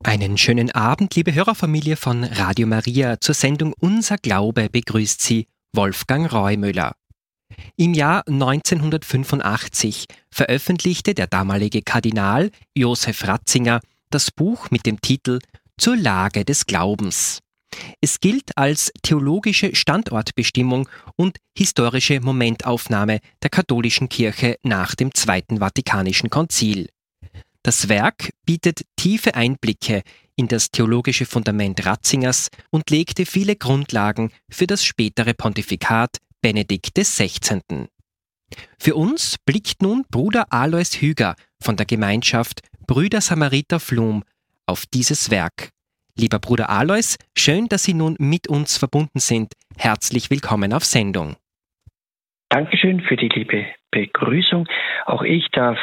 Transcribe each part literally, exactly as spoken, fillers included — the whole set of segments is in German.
Einen schönen Abend, liebe Hörerfamilie von Radio Maria. Zur Sendung Unser Glaube begrüßt Sie Wolfgang Reumüller. Im Jahr neunzehnhundertfünfundachtzig veröffentlichte der damalige Kardinal Josef Ratzinger das Buch mit dem Titel Zur Lage des Glaubens. Es gilt als theologische Standortbestimmung und historische Momentaufnahme der katholischen Kirche nach dem Zweiten Vatikanischen Konzil. Das Werk bietet tiefe Einblicke in das theologische Fundament Ratzingers und legte viele Grundlagen für das spätere Pontifikat Benedikt des Sechzehnten. Für uns blickt nun Bruder Alois Hüger von der Gemeinschaft Brüder Samariter Flum auf dieses Werk. Lieber Bruder Alois, schön, dass Sie nun mit uns verbunden sind. Herzlich willkommen auf Sendung. Dankeschön für die liebe Begrüßung. Auch ich darf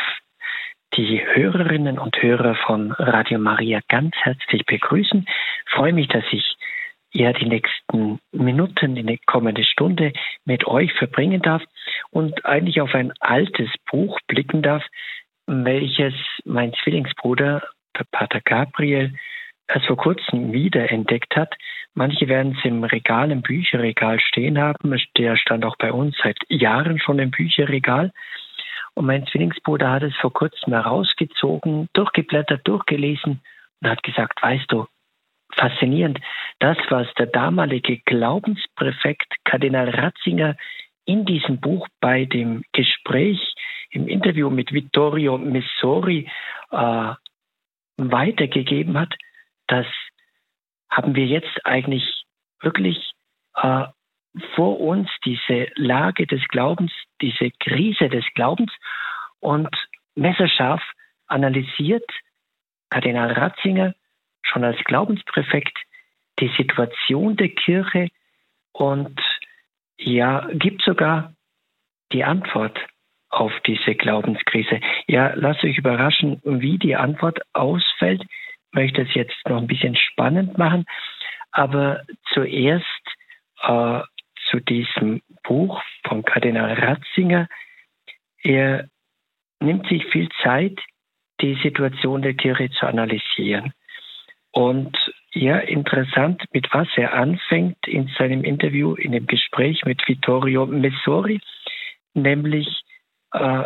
die Hörerinnen und Hörer von Radio Maria ganz herzlich begrüßen. Ich freue mich, dass ich ja die nächsten Minuten, in die kommende Stunde mit euch verbringen darf und eigentlich auf ein altes Buch blicken darf, welches mein Zwillingsbruder, der Pater Gabriel, erst vor kurzem wiederentdeckt hat. Manche werden es im Regal, im Bücherregal stehen haben. Der stand auch bei uns seit Jahren schon im Bücherregal. Und mein Zwillingsbruder hat es vor kurzem herausgezogen, durchgeblättert, durchgelesen und hat gesagt, weißt du, faszinierend, das, was der damalige Glaubenspräfekt Kardinal Ratzinger in diesem Buch bei dem Gespräch, im Interview mit Vittorio Messori äh, weitergegeben hat, das haben wir jetzt eigentlich wirklich äh, vor uns, diese Lage des Glaubens, diese Krise des Glaubens, und messerscharf analysiert Kardinal Ratzinger schon als Glaubenspräfekt die Situation der Kirche und ja, gibt sogar die Antwort auf diese Glaubenskrise. Ja, lasst euch überraschen, wie die Antwort ausfällt. Ich möchte es jetzt noch ein bisschen spannend machen, aber zuerst äh, zu diesem Buch von Kardinal Ratzinger. Er nimmt sich viel Zeit, die Situation der Kirche zu analysieren. Und ja, interessant, mit was er anfängt in seinem Interview, in dem Gespräch mit Vittorio Messori, nämlich äh,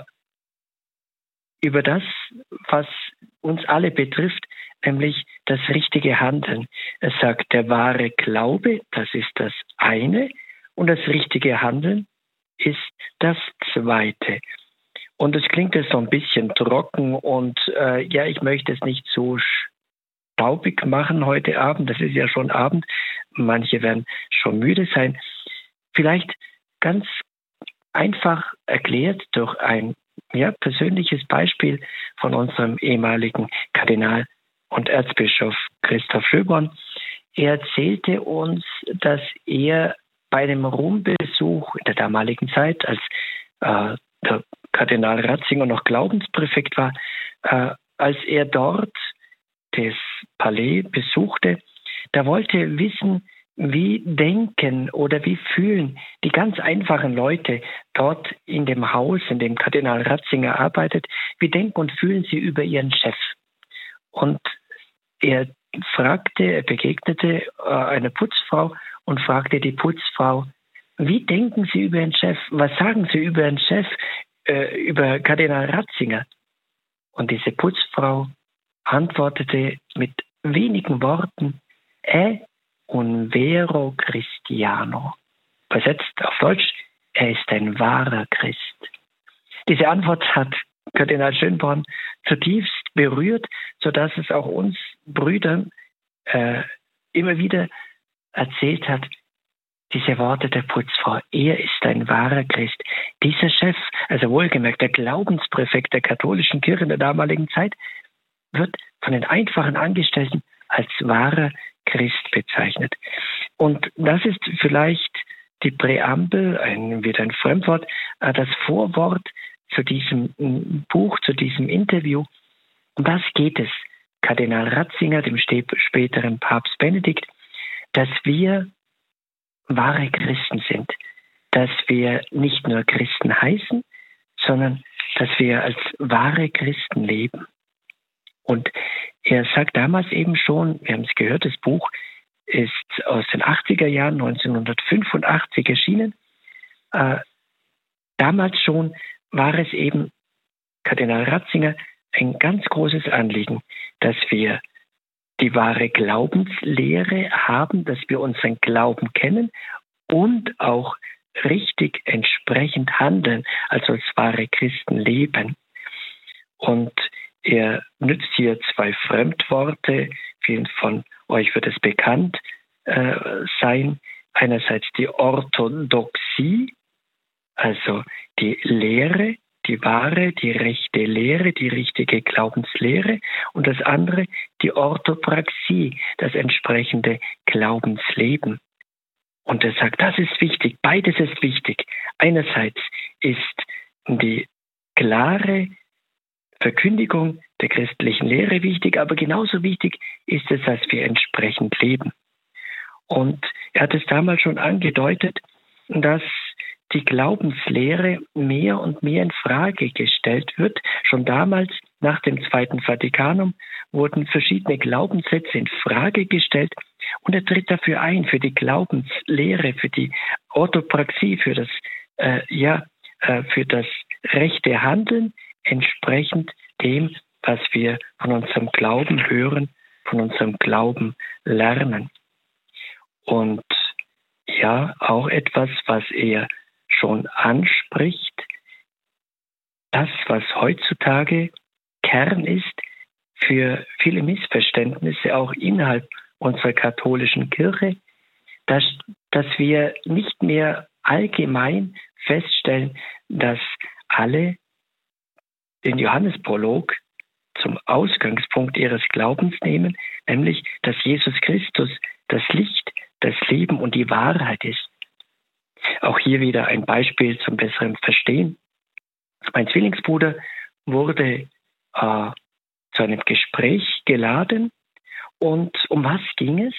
über das, was uns alle betrifft, nämlich das richtige Handeln. Er sagt, der wahre Glaube, das ist das eine, und das richtige Handeln ist das zweite. Und es klingt jetzt so ein bisschen trocken und äh, ja, ich möchte es nicht so staubig machen heute Abend. Das ist ja schon Abend. Manche werden schon müde sein. Vielleicht ganz einfach erklärt durch ein ja, persönliches Beispiel von unserem ehemaligen Kardinal und Erzbischof Christoph Schöborn. Er erzählte uns, dass er bei einem Rumbesuch in der damaligen Zeit, als äh, der Kardinal Ratzinger noch Glaubenspräfekt war, äh, als er dort das Palais besuchte, da wollte er wissen, wie denken oder wie fühlen die ganz einfachen Leute dort in dem Haus, in dem Kardinal Ratzinger arbeitet, wie denken und fühlen sie über ihren Chef. Und er fragte, er begegnete äh, einer Putzfrau und fragte die Putzfrau, wie denken Sie über Ihren Chef? Was sagen Sie über Ihren Chef, äh, über Kardinal Ratzinger? Und diese Putzfrau antwortete mit wenigen Worten, è un vero cristiano. Übersetzt auf Deutsch, er ist ein wahrer Christ. Diese Antwort hat Kardinal Schönborn zutiefst berührt, sodass es auch uns Brüdern äh, immer wieder erzählt hat, diese Worte der Putzfrau, er ist ein wahrer Christ. Dieser Chef, also wohlgemerkt der Glaubenspräfekt der katholischen Kirche in der damaligen Zeit, wird von den einfachen Angestellten als wahrer Christ bezeichnet. Und das ist vielleicht die Präambel, ein, wieder ein Fremdwort, das Vorwort zu diesem Buch, zu diesem Interview. Um was geht es Kardinal Ratzinger, dem späteren Papst Benedikt, dass wir wahre Christen sind, dass wir nicht nur Christen heißen, sondern dass wir als wahre Christen leben. Und er sagt damals eben schon, wir haben es gehört, das Buch ist aus den achtziger Jahren, neunzehnhundertfünfundachtzig erschienen. Äh, damals schon war es eben Kardinal Ratzinger ein ganz großes Anliegen, dass wir die wahre Glaubenslehre haben, dass wir unseren Glauben kennen und auch richtig entsprechend handeln, also als wahre Christen leben. Und er nützt hier zwei Fremdworte, vielen von euch wird es bekannt äh, sein. Einerseits die Orthodoxie, also die Lehre, die wahre, die rechte Lehre, die richtige Glaubenslehre, und das andere die Orthopraxie, das entsprechende Glaubensleben. Und er sagt, das ist wichtig, beides ist wichtig. Einerseits ist die klare Verkündigung der christlichen Lehre wichtig, aber genauso wichtig ist es, dass wir entsprechend leben. Und er hat es damals schon angedeutet, dass die Glaubenslehre mehr und mehr in Frage gestellt wird. Schon damals, nach dem Zweiten Vatikanum, wurden verschiedene Glaubenssätze in Frage gestellt, und er tritt dafür ein, für die Glaubenslehre, für die Orthopraxie, für das, äh, ja, äh, für das rechte Handeln, entsprechend dem, was wir von unserem Glauben hören, von unserem Glauben lernen. Und ja, auch etwas, was er schon anspricht, das, was heutzutage Kern ist für viele Missverständnisse, auch innerhalb unserer katholischen Kirche, dass, dass wir nicht mehr allgemein feststellen, dass alle den Johannesprolog zum Ausgangspunkt ihres Glaubens nehmen, nämlich, dass Jesus Christus das Licht, das Leben und die Wahrheit ist. Auch hier wieder ein Beispiel zum besseren Verstehen. Mein Zwillingsbruder wurde äh, zu einem Gespräch geladen, und um was ging es?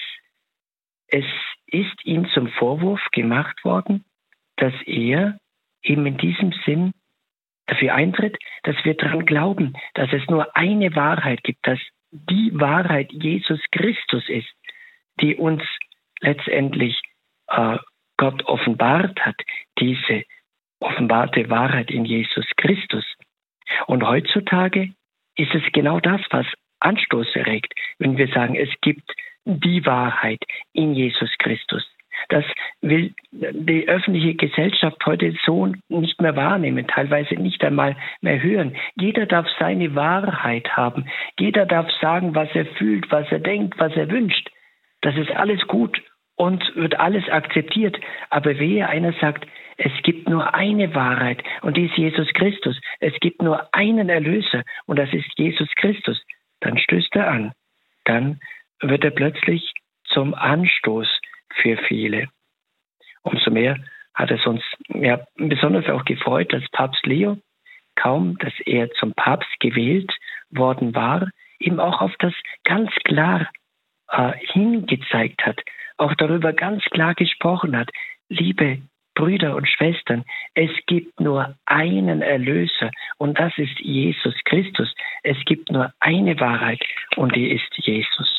Es ist ihm zum Vorwurf gemacht worden, dass er eben in diesem Sinn dafür eintritt, dass wir daran glauben, dass es nur eine Wahrheit gibt, dass die Wahrheit Jesus Christus ist, die uns letztendlich äh, Gott offenbart hat, diese offenbarte Wahrheit in Jesus Christus. Und heutzutage ist es genau das, was Anstoß erregt, wenn wir sagen, es gibt die Wahrheit in Jesus Christus. Das will die öffentliche Gesellschaft heute so nicht mehr wahrnehmen, teilweise nicht einmal mehr hören. Jeder darf seine Wahrheit haben. Jeder darf sagen, was er fühlt, was er denkt, was er wünscht. Das ist alles gut und wird alles akzeptiert. Aber wehe, einer sagt, es gibt nur eine Wahrheit, und die ist Jesus Christus. Es gibt nur einen Erlöser, und das ist Jesus Christus. Dann stößt er an. Dann wird er plötzlich zum Anstoß für viele. Umso mehr hat es uns ja besonders auch gefreut, dass Papst Leo, kaum dass er zum Papst gewählt worden war, eben auch auf das ganz klar äh, hingezeigt hat, auch darüber ganz klar gesprochen hat. Liebe Brüder und Schwestern, es gibt nur einen Erlöser, und das ist Jesus Christus. Es gibt nur eine Wahrheit, und die ist Jesus.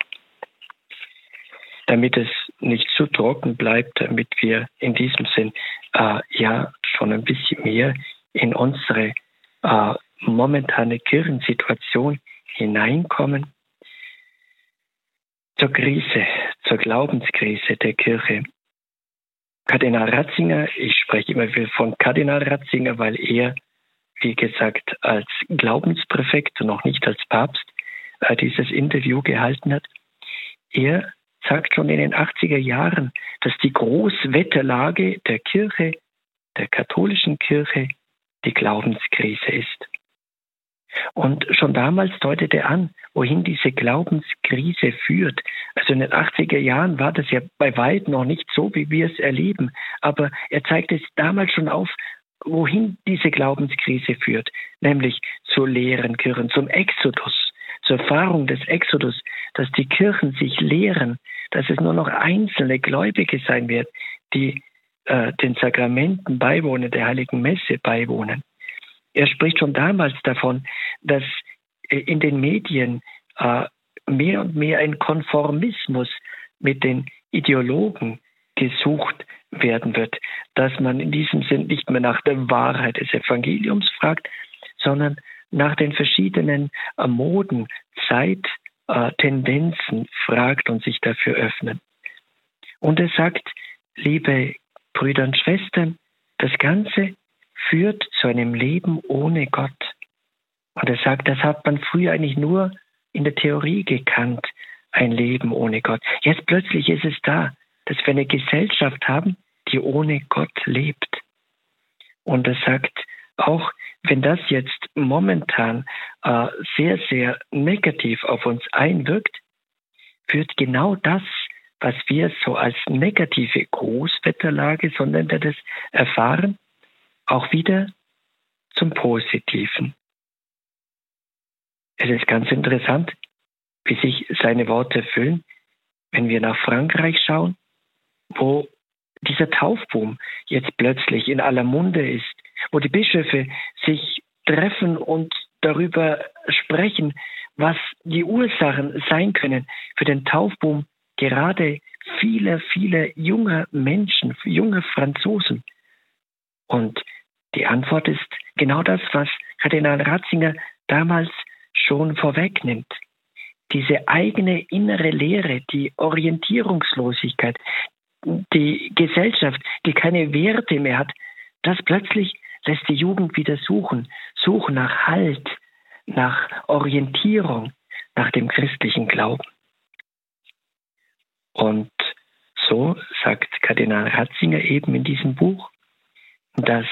Damit es nicht zu trocken bleibt, damit wir in diesem Sinn äh, ja schon ein bisschen mehr in unsere äh, momentane Kirchensituation hineinkommen, zur Krise, zur Glaubenskrise der Kirche. Kardinal Ratzinger, ich spreche immer wieder von Kardinal Ratzinger, weil er, wie gesagt, als Glaubenspräfekt und noch nicht als Papst äh, dieses Interview gehalten hat. Er sagt schon in den achtziger Jahren, dass die Großwetterlage der Kirche, der katholischen Kirche, die Glaubenskrise ist. Und schon damals deutet er an, wohin diese Glaubenskrise führt. Also in den achtziger Jahren war das ja bei weitem noch nicht so, wie wir es erleben. Aber er zeigt es damals schon auf, wohin diese Glaubenskrise führt. Nämlich zu leeren Kirchen, zum Exodus, zur Erfahrung des Exodus, dass die Kirchen sich leeren, dass es nur noch einzelne Gläubige sein wird, die äh, den Sakramenten beiwohnen, der Heiligen Messe beiwohnen. Er spricht schon damals davon, dass in den Medien äh, mehr und mehr ein Konformismus mit den Ideologen gesucht werden wird, dass man in diesem Sinn nicht mehr nach der Wahrheit des Evangeliums fragt, sondern nach den verschiedenen äh, Moden, Zeit, äh, Tendenzen fragt und sich dafür öffnet. Und er sagt, liebe Brüder und Schwestern, das Ganze führt zu einem Leben ohne Gott. Und er sagt, das hat man früher eigentlich nur in der Theorie gekannt, ein Leben ohne Gott. Jetzt plötzlich ist es da, dass wir eine Gesellschaft haben, die ohne Gott lebt. Und er sagt, auch wenn das jetzt momentan äh, sehr, sehr negativ auf uns einwirkt, führt genau das, was wir so als negative Großwetterlage, sondern wir das erfahren, auch wieder zum Positiven. Es ist ganz interessant, wie sich seine Worte erfüllen, wenn wir nach Frankreich schauen, wo dieser Taufboom jetzt plötzlich in aller Munde ist, wo die Bischöfe sich treffen und darüber sprechen, was die Ursachen sein können für den Taufboom gerade vieler, vieler junger Menschen, junger Franzosen. Und die Antwort ist genau das, was Kardinal Ratzinger damals schon vorwegnimmt. Diese eigene innere Leere, die Orientierungslosigkeit, die Gesellschaft, die keine Werte mehr hat, das plötzlich lässt die Jugend wieder suchen, suchen nach Halt, nach Orientierung, nach dem christlichen Glauben. Und so sagt Kardinal Ratzinger eben in diesem Buch, dass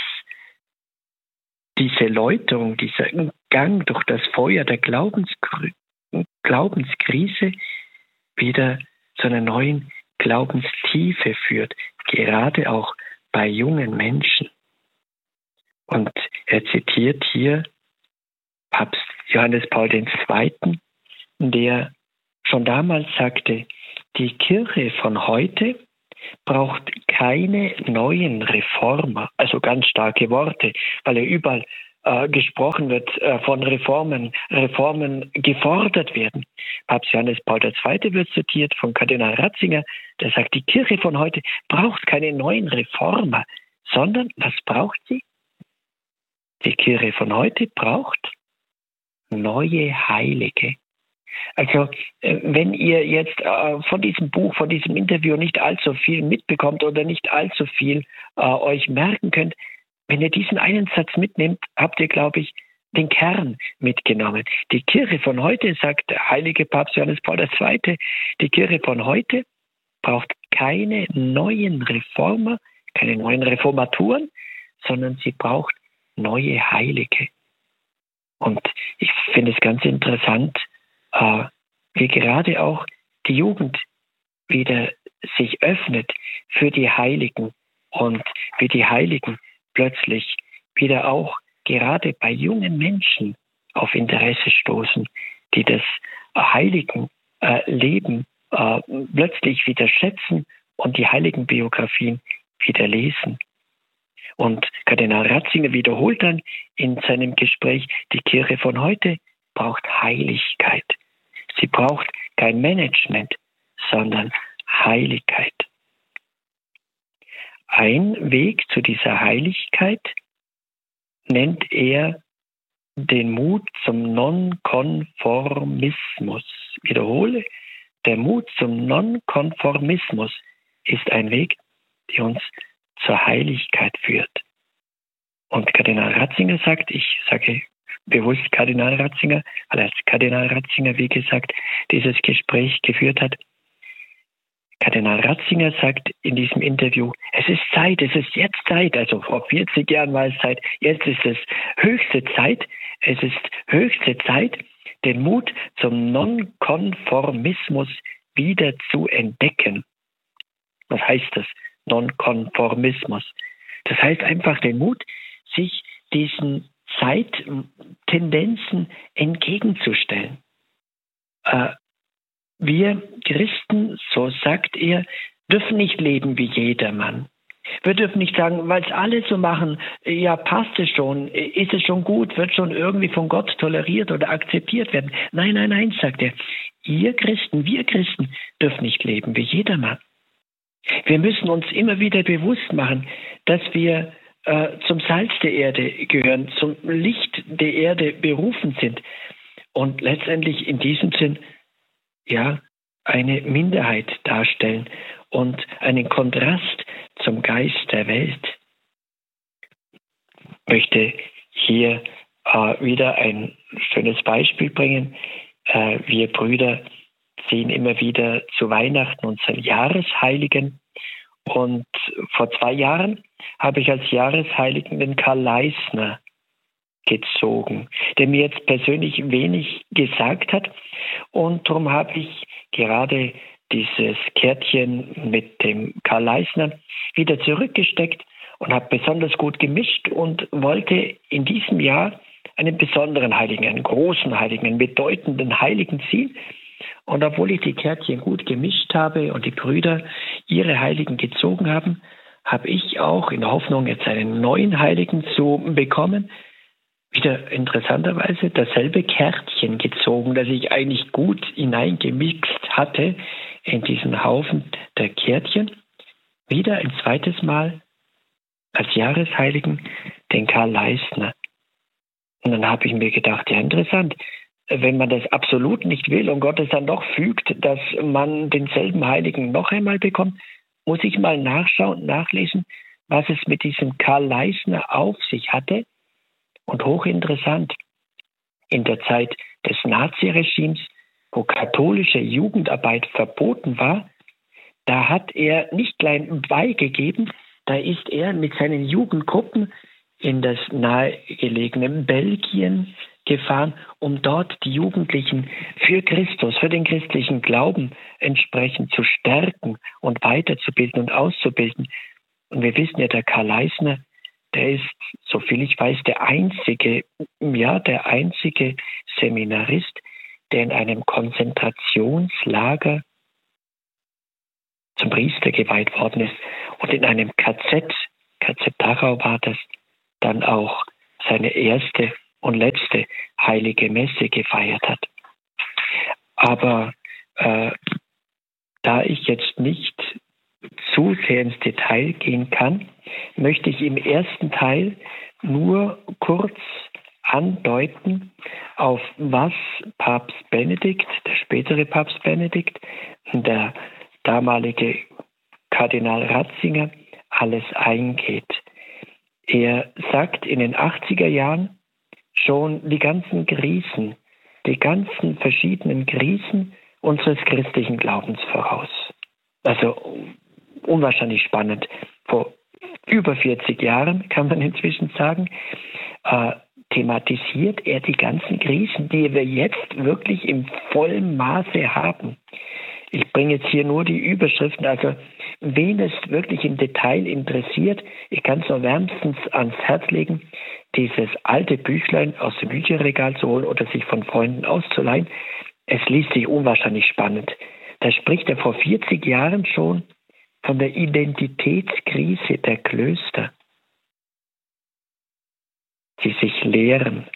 diese Läuterung, dieser Gang durch das Feuer der Glaubenskr- Glaubenskrise wieder zu einer neuen Glaubenstiefe führt, gerade auch bei jungen Menschen. Und er zitiert hier Papst Johannes Paul der Zweite., der schon damals sagte, die Kirche von heute braucht keine neuen Reformer, also ganz starke Worte, weil er überall äh, gesprochen wird, äh, von Reformen, Reformen gefordert werden. Papst Johannes Paul der Zweite. wird zitiert von Kardinal Ratzinger, der sagt, die Kirche von heute braucht keine neuen Reformer, sondern was braucht sie? Die Kirche von heute braucht neue Heilige. Also wenn ihr jetzt äh, von diesem Buch, von diesem Interview nicht allzu viel mitbekommt oder nicht allzu viel äh, euch merken könnt, wenn ihr diesen einen Satz mitnehmt, habt ihr, glaube ich, den Kern mitgenommen. Die Kirche von heute, sagt der heilige Papst Johannes Paul der Zweite., die Kirche von heute braucht keine neuen Reformer, keine neuen Reformaturen, sondern sie braucht neue Heilige. Und ich finde es ganz interessant, äh, wie gerade auch die Jugend wieder sich öffnet für die Heiligen und wie die Heiligen plötzlich wieder auch gerade bei jungen Menschen auf Interesse stoßen, die das heiligen äh, Leben äh, plötzlich wieder schätzen und die heiligen Biografien wieder lesen. Und Kardinal Ratzinger wiederholt dann in seinem Gespräch, die Kirche von heute braucht Heiligkeit. Sie braucht kein Management, sondern Heiligkeit. Ein Weg zu dieser Heiligkeit nennt er den Mut zum Nonkonformismus. Ich wiederhole, der Mut zum Nonkonformismus ist ein Weg, der uns zur Heiligkeit führt. Und Kardinal Ratzinger sagt, ich sage bewusst Kardinal Ratzinger, weil als Kardinal Ratzinger, wie gesagt, dieses Gespräch geführt hat. Kardinal Ratzinger sagt in diesem Interview, es ist Zeit, es ist jetzt Zeit, also vor vierzig Jahren war es Zeit, jetzt ist es höchste Zeit, es ist höchste Zeit, den Mut zum Nonkonformismus wieder zu entdecken. Was heißt das? Nonkonformismus. Das heißt einfach den Mut, sich diesen Zeittendenzen entgegenzustellen. Äh, wir Christen, so sagt er, dürfen nicht leben wie jedermann. Wir dürfen nicht sagen, weil es alle so machen, ja, passt es schon, ist es schon gut, wird schon irgendwie von Gott toleriert oder akzeptiert werden. Nein, nein, nein, sagt er. ihr Christen, wir Christen dürfen nicht leben wie jedermann. Wir müssen uns immer wieder bewusst machen, dass wir äh, zum Salz der Erde gehören, zum Licht der Erde berufen sind und letztendlich in diesem Sinn ja eine Minderheit darstellen und einen Kontrast zum Geist der Welt. Ich möchte hier äh, wieder ein schönes Beispiel bringen. Äh, wir Brüder sehen immer wieder zu Weihnachten unseren Jahresheiligen. Und vor zwei Jahren habe ich als Jahresheiligen den Karl Leisner gezogen, der mir jetzt persönlich wenig gesagt hat. Und darum habe ich gerade dieses Kärtchen mit dem Karl Leisner wieder zurückgesteckt und habe besonders gut gemischt und wollte in diesem Jahr einen besonderen Heiligen, einen großen Heiligen, einen bedeutenden Heiligen ziehen. Und obwohl ich die Kärtchen gut gemischt habe und die Brüder ihre Heiligen gezogen haben, habe ich auch in der Hoffnung, jetzt einen neuen Heiligen zu bekommen, wieder interessanterweise dasselbe Kärtchen gezogen, das ich eigentlich gut hineingemixt hatte in diesen Haufen der Kärtchen. Wieder ein zweites Mal als Jahresheiligen den Karl Leisner. Und dann habe ich mir gedacht, ja interessant, wenn man das absolut nicht will und Gott es dann doch fügt, dass man denselben Heiligen noch einmal bekommt, muss ich mal nachschauen, nachlesen, was es mit diesem Karl Leisner auf sich hatte. Und hochinteressant, in der Zeit des Naziregimes, wo katholische Jugendarbeit verboten war, da hat er nicht klein beigegeben, da ist er mit seinen Jugendgruppen in das nahegelegene Belgien gefahren, um dort die Jugendlichen für Christus, für den christlichen Glauben entsprechend zu stärken und weiterzubilden und auszubilden. Und wir wissen ja, der Karl Leisner, der ist, soviel ich weiß, der einzige, ja, der einzige Seminarist, der in einem Konzentrationslager zum Priester geweiht worden ist und in einem K Z, K Z Dachau war das, dann auch seine erste und letzte heilige Messe gefeiert hat. Aber äh, da ich jetzt nicht zu sehr ins Detail gehen kann, möchte ich im ersten Teil nur kurz andeuten, auf was Papst Benedikt, der spätere Papst Benedikt, der damalige Kardinal Ratzinger, alles eingeht. Er sagt in den achtziger Jahren schon die ganzen Krisen, die ganzen verschiedenen Krisen unseres christlichen Glaubens voraus. Also unwahrscheinlich spannend. Vor über vierzig Jahren, kann man inzwischen sagen, äh, thematisiert er die ganzen Krisen, die wir jetzt wirklich im vollen Maße haben. Ich bringe jetzt hier nur die Überschriften, also wen es wirklich im Detail interessiert, ich kann es nur wärmstens ans Herz legen, dieses alte Büchlein aus dem Bücherregal zu holen oder sich von Freunden auszuleihen. Es liest sich unwahrscheinlich spannend. Da spricht er vor vierzig Jahren schon von der Identitätskrise der Klöster, die sich lehren.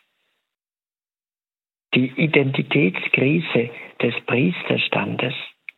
Die Identitätskrise des Priesterstandes.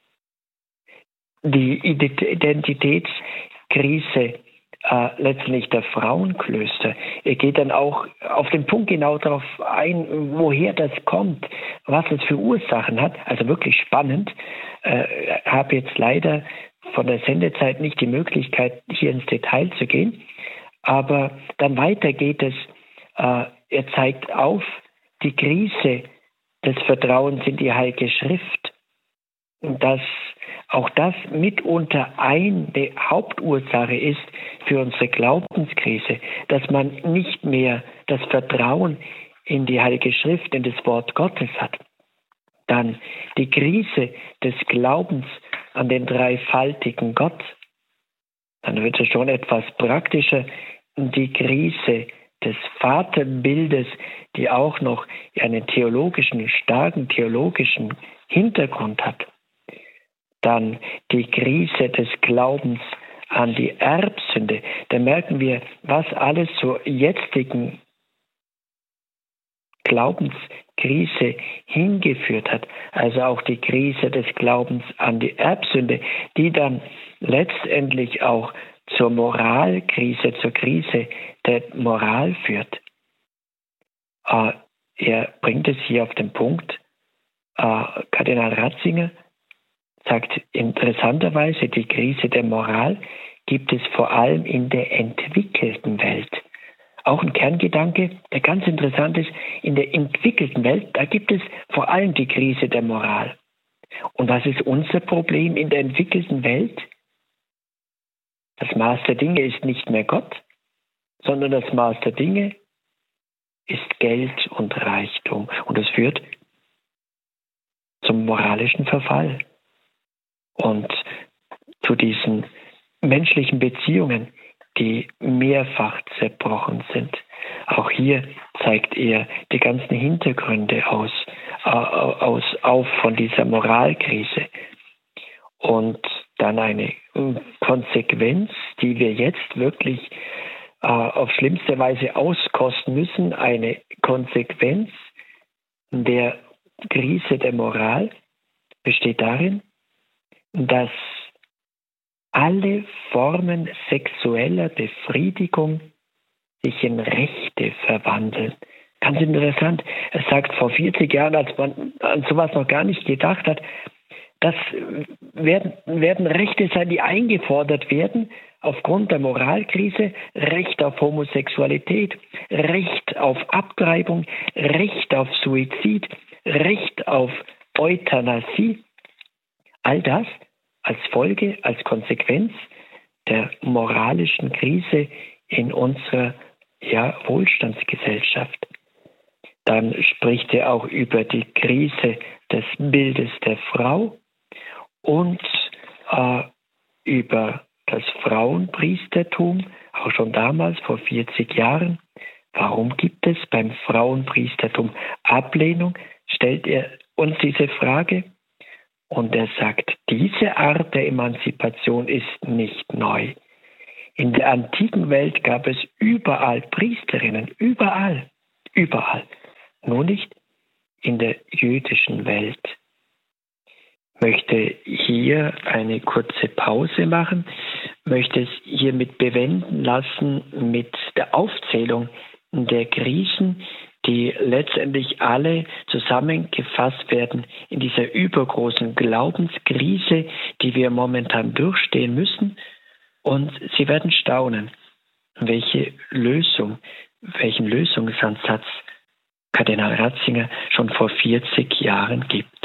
Die Identitätskrise äh, letztlich der Frauenklöster. Er geht dann auch auf den Punkt genau darauf ein, woher das kommt, was es für Ursachen hat. Also wirklich spannend. Äh, habe jetzt leider von der Sendezeit nicht die Möglichkeit, hier ins Detail zu gehen. Aber dann weiter geht es. Äh, er zeigt auf die Krise des Vertrauens in die Heilige Schrift. Und dass auch das mitunter eine Hauptursache ist für unsere Glaubenskrise, dass man nicht mehr das Vertrauen in die Heilige Schrift, in das Wort Gottes hat. Dann die Krise des Glaubens an den dreifaltigen Gott. Dann wird es schon etwas praktischer, die Krise des Vaterbildes, die auch noch einen theologischen, starken theologischen Hintergrund hat. Dann die Krise des Glaubens an die Erbsünde. Da merken wir, was alles zur jetzigen Glaubenskrise hingeführt hat, also auch die Krise des Glaubens an die Erbsünde, die dann letztendlich auch zur Moralkrise, zur Krise der Moral führt. Äh, er bringt es hier auf den Punkt. Äh, Kardinal Ratzinger sagt interessanterweise, die Krise der Moral gibt es vor allem in der entwickelten Welt. Auch ein Kerngedanke, der ganz interessant ist, in der entwickelten Welt, da gibt es vor allem die Krise der Moral. Und was ist unser Problem in der entwickelten Welt? Das Maß der Dinge ist nicht mehr Gott, sondern das Maß der Dinge ist Geld und Reichtum. Und das führt zum moralischen Verfall und zu diesen menschlichen Beziehungen, die mehrfach zerbrochen sind. Auch hier zeigt er die ganzen Hintergründe aus, äh, aus auf von dieser Moralkrise. Und dann eine Konsequenz, die wir jetzt wirklich äh, auf schlimmste Weise auskosten müssen, eine Konsequenz der Krise der Moral besteht darin, dass alle Formen sexueller Befriedigung sich in Rechte verwandeln. Ganz interessant. Er sagt, vor vierzig Jahren, als man an sowas noch gar nicht gedacht hat, das werden, werden Rechte sein, die eingefordert werden aufgrund der Moralkrise. Recht auf Homosexualität, Recht auf Abtreibung, Recht auf Suizid, Recht auf Euthanasie. All das als Folge, als Konsequenz der moralischen Krise in unserer ja, Wohlstandsgesellschaft. Dann spricht er auch über die Krise des Bildes der Frau und äh, über das Frauenpriestertum, auch schon damals vor vierzig Jahren. Warum gibt es beim Frauenpriestertum Ablehnung? Stellt er uns diese Frage. Und er sagt, diese Art der Emanzipation ist nicht neu. In der antiken Welt gab es überall Priesterinnen, überall, überall. Nur nicht in der jüdischen Welt. Ich möchte hier eine kurze Pause machen, möchte es hiermit bewenden lassen mit der Aufzählung der Krisen, die letztendlich alle zusammengefasst werden in dieser übergroßen Glaubenskrise, die wir momentan durchstehen müssen. Und Sie werden staunen, welche Lösung, welchen Lösungsansatz Kardinal Ratzinger schon vor vierzig Jahren gibt.